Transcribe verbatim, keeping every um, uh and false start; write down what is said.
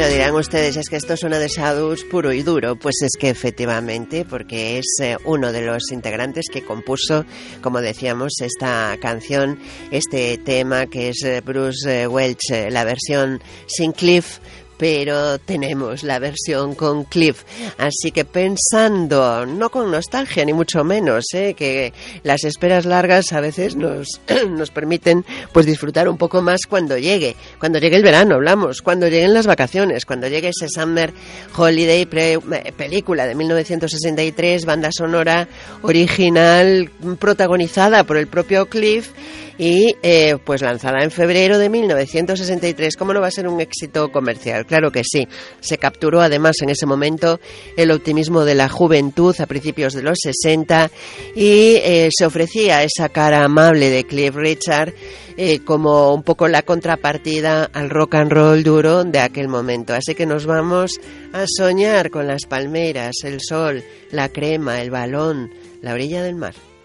Bueno, dirán ustedes, es que esto suena de Shadows puro y duro. Pues es que efectivamente, porque es eh, uno de los integrantes que compuso, como decíamos, esta canción, este tema que es eh, Bruce eh, Welch, eh, la versión sin Cliff, pero tenemos la versión con Cliff. Así que pensando, no con nostalgia ni mucho menos, ¿eh? que las esperas largas a veces nos, nos permiten pues disfrutar un poco más cuando llegue, cuando llegue el verano, hablamos, cuando lleguen las vacaciones, cuando llegue ese Summer Holiday, pre, película de mil novecientos sesenta y tres, banda sonora original protagonizada por el propio Cliff y eh, pues lanzada en febrero de mil novecientos sesenta y tres. ¿Cómo no va a ser un éxito comercial? Claro que sí. Se capturó además en ese momento el optimismo de la juventud a principios de los sesenta y eh, se ofrecía esa cara amable de Cliff Richard eh, como un poco la contrapartida al rock and roll duro de aquel momento. Así que nos vamos a soñar con las palmeras, el sol, la crema, el balón, la orilla del mar.